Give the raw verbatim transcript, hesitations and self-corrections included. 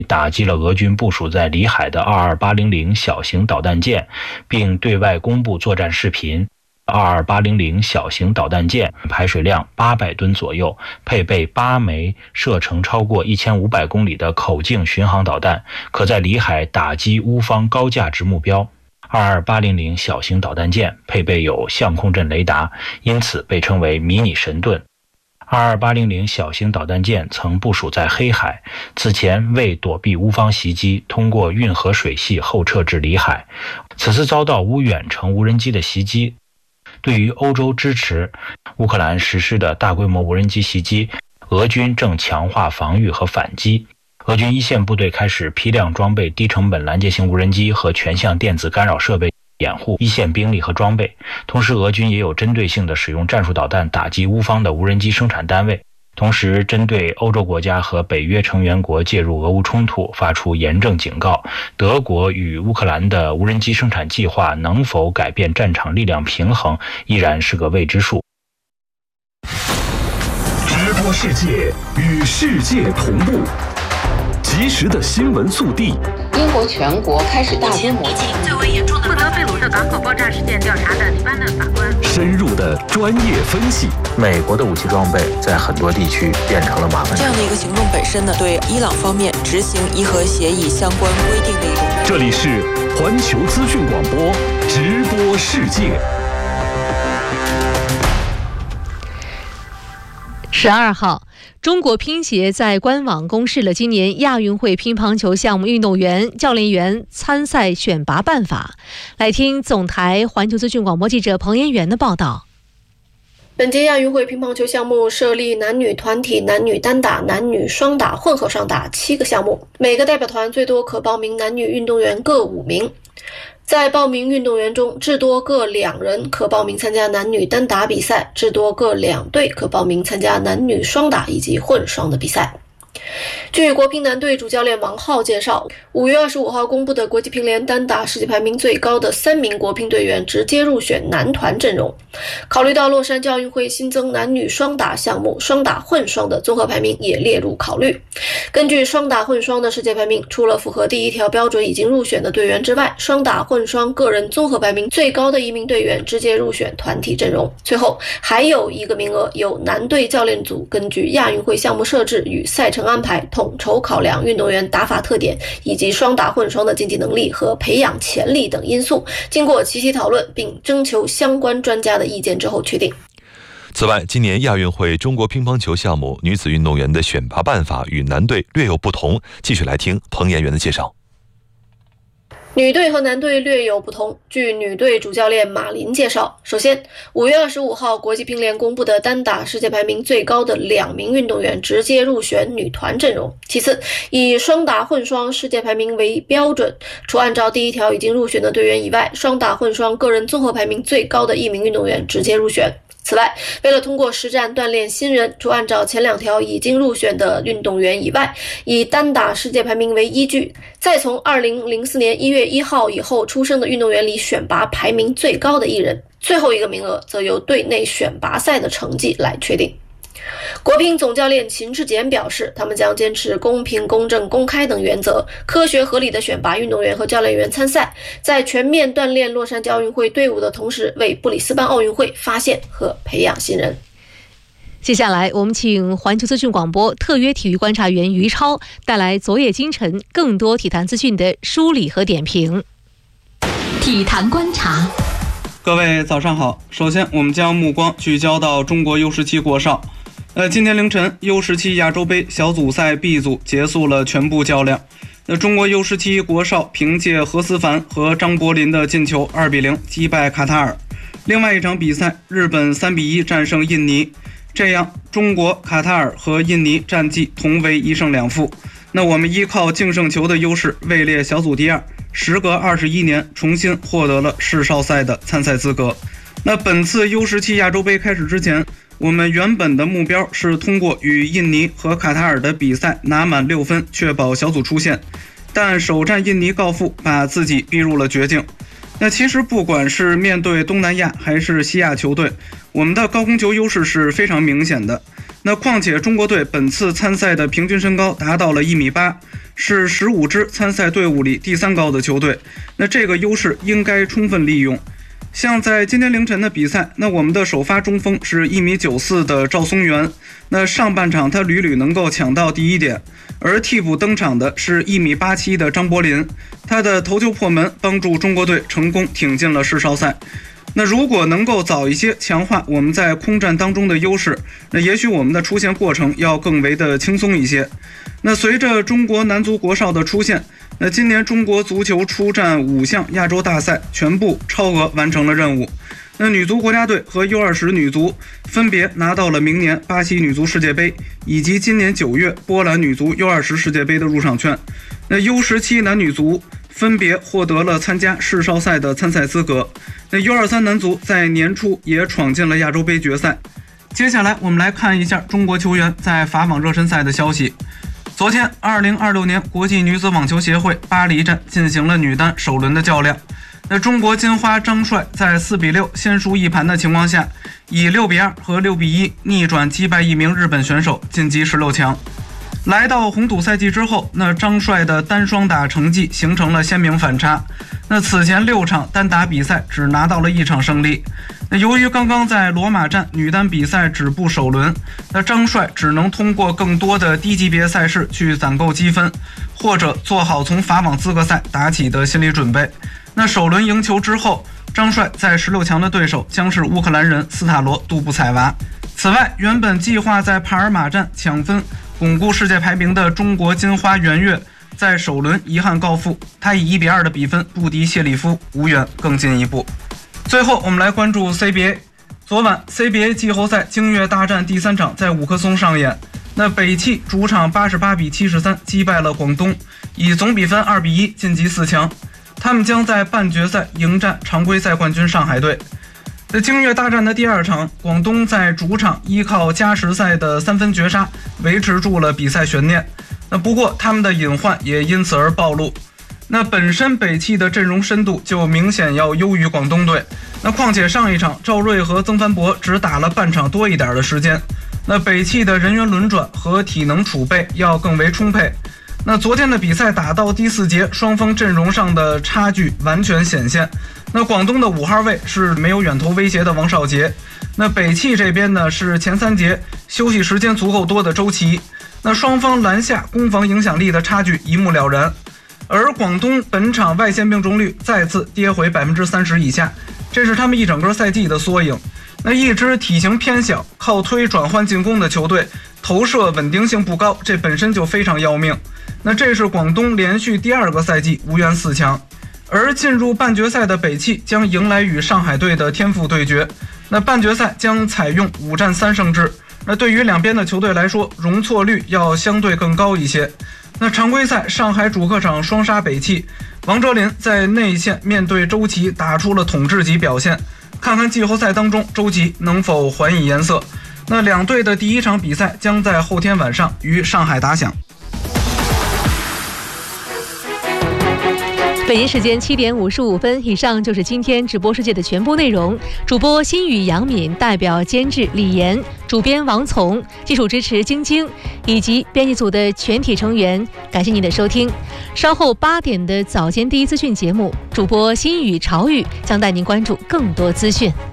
打击了俄军部署在里海的二二八零零小型导弹舰，并对外公布作战视频。二二八零零小型导弹舰排水量八百吨左右，配备八枚射程超过一千五百公里的口径巡航导弹，可在里海打击乌方高价值目标。二二八零零小型导弹舰配备有相控阵雷达，因此被称为迷你神盾。二二八零零小型导弹舰曾部署在黑海，此前为躲避乌方袭击，通过运河水系后撤至里海。此次遭到乌远程无人机的袭击，对于欧洲支持乌克兰实施的大规模无人机袭击，俄军正强化防御和反击。俄军一线部队开始批量装备低成本拦截型无人机和全向电子干扰设备，掩护一线兵力和装备。同时，俄军也有针对性地使用战术导弹打击乌方的无人机生产单位。同时，针对欧洲国家和北约成员国介入俄乌冲突发出严正警告，德国与乌克兰的无人机生产计划能否改变战场力量平衡，依然是个未知数。 直播世界，与世界同步，及时的新闻速递。 英国全国开始大规模最为严重的负责贝鲁特港口爆炸事件调查的黎巴嫩法官， 深入的专业分析。 美国的武器装备在很多地区变成了麻烦。 这样的一个行动本身呢，对伊朗方面执行伊核协议相关规定的一种。 这里是环球资讯广播直播世界。 十二号，中国乒协在官网公示了今年亚运会乒乓球项目运动员、教练员参赛选拔办法。来听总台环球资讯广播记者彭延元的报道。 本届亚运会乒乓球项目设立男女团体、男女单打、男女双打、混合双打七个项目，每个代表团最多可报名男女运动员各五名。在报名运动员中，至多各两人可报名参加男女单打比赛，至多各两队可报名参加男女双打以及混双的比赛。据国乒男队主教练王浩介绍，五月二十五号公布的国际乒联单打世界排名最高的三名国乒队员直接入选男团阵容。考虑到洛杉矶奥运会新增男女双打项目，双打混双的综合排名也列入考虑。根据双打混双的世界排名，除了符合第一条标准已经入选的队员之外，双打混双个人综合排名最高的一名队员直接入选团体阵容。最后还有一个名额由男队教练组根据亚运会项目设置与赛程安排统筹考量运动员打法特点以及双打混双的竞技能力和培养潜力等因素，经过齐齐讨论并征求相关专家的意见之后确定。 此外，今年亚运会中国乒乓球项目女子运动员的选拔办法与男队略有不同，继续来听彭延元的介绍。 女队和男队略有不同。据女队主教练马林介绍，首先，五月二十五号国际乒联公布的单打世界排名最高的两名运动员直接入选女团阵容。其次，以双打混双世界排名为标准，除按照第一条已经入选的队员以外，双打混双个人综合排名最高的一名运动员直接入选。此外，为了通过实战锻炼新人，除按照前两条已经入选的运动员以外，以单打世界排名为依据，再从二零零四年一月一号以后出生的运动员里选拔排名最高的一人，最后一个名额则由队内选拔赛的成绩来确定。国乒总教练秦志坚表示，他们将坚持公平、公正、公开等原则，科学合理地选拔运动员和教练员参赛，在全面锻炼洛杉矶奥运会队伍的同时，为布里斯班奥运会发现和培养新人。 接下来，我们请环球资讯广播特约体育观察员于超带来昨夜今晨更多体坛资讯的梳理和点评。 体坛观察， 各位早上好。首先，我们将目光聚焦到中国 U 十七 国少。呃，今天凌晨 U 十七 亚洲杯小组赛 B 组结束了全部较量。那中国 U 十七 国少凭借何思凡和张伯林的进球二比零击败卡塔尔。另外一场比赛，日本三比一战胜印尼。这样，中国、卡塔尔和印尼战绩同为一胜两负。那我们依靠净胜球的优势位列小组第二，时隔二十一年重新获得了世少赛的参赛资格。那本次 U 十七 亚洲杯开始之前，我们原本的目标是通过与印尼和卡塔尔的比赛拿满六分，确保小组出线。但首战印尼告负，把自己逼入了绝境。那其实不管是面对东南亚还是西亚球队，我们的高空球优势是非常明显的。 那况且中国队本次参赛的平均身高达到了一米八，是十五支参赛队伍里第三高的球队，那这个优势应该充分利用。像在今天凌晨的比赛，那我们的首发中锋是一米九四的赵松元，那上半场他屡屡能够抢到第一点，而替补登场的是一米八七的张伯林，他的头球破门帮助中国队成功挺进了世少赛。那如果能够早一些强化我们在空战当中的优势，那也许我们的出线过程要更为的轻松一些。那随着中国男足国少的出现，那今年中国足球出战五项亚洲大赛全部超额完成了任务。那女足国家队和 U 二十 女足分别拿到了明年巴西女足世界杯以及今年九月波兰女足 U 二十 世界杯的入场券。那 U 十七 男女足分别获得了参加世少赛的参赛资格。那 U 二十三 男足在年初也闯进了亚洲杯决赛。接下来我们来看一下中国球员在法网热身赛的消息。昨天二零二六年国际女子网球协会巴黎站进行了女单首轮的较量。那中国金花张帅在四比六先输一盘的情况下，以六比二和六比一逆转击败一名日本选手，晋级十六强。来到红土赛季之后，那张帅的单双打成绩形成了鲜明反差。那此前六场单打比赛只拿到了一场胜利。那由于刚刚在罗马站女单比赛止步首轮，那张帅只能通过更多的低级别赛事去攒够积分，或者做好从法网资格赛打起的心理准备。那首轮赢球之后，张帅在十六强的对手将是乌克兰人斯塔罗杜布采娃。此外，原本计划在帕尔马站抢分巩固世界排名的中国金花袁岳在首轮遗憾告负，他以一比二的比分不敌谢里夫，无缘更进一步。最后我们来关注 C B A。 昨晚 C B A 季后赛京粤大战第三场在五棵松上演，那北汽主场八十八比七十三击败了广东，以总比分二比一晋级四强。他们将在半决赛迎战常规赛冠军上海队。在京粤大战的第二场，广东在主场依靠加时赛的三分绝杀维持住了比赛悬念。那不过他们的隐患也因此而暴露。那本身北汽的阵容深度就明显要优于广东队，那况且上一场赵睿和曾凡博只打了半场多一点的时间，那北汽的人员轮转和体能储备要更为充沛。那昨天的比赛打到第四节，双方阵容上的差距完全显现。那广东的五号位是没有远投威胁的王少杰，那北汽这边呢是前三节休息时间足够多的周琦。那双方篮下攻防影响力的差距一目了然。而广东本场外线命中率再次跌回 百分之三十 以下，这是他们一整个赛季的缩影。那一支体型偏小靠推转换进攻的球队，投射稳定性不高，这本身就非常要命。那这是广东连续第二个赛季无缘四强。而进入半决赛的北汽将迎来与上海队的天赋对决，那半决赛将采用五战三胜制，那对于两边的球队来说，容错率要相对更高一些。那常规赛上海主客场双杀北汽，王哲林在内线面对周琦打出了统治级表现，看看季后赛当中周琦能否还以颜色。那两队的第一场比赛将在后天晚上于上海打响。 北京时间七点五十五分，以上就是今天直播世界的全部内容。主播心雨、杨敏，代表监制李岩，主编王从，技术支持晶晶，以及编辑组的全体成员，感谢您的收听。稍后八点的早间第一资讯节目，主播心雨、朝雨将带您关注更多资讯。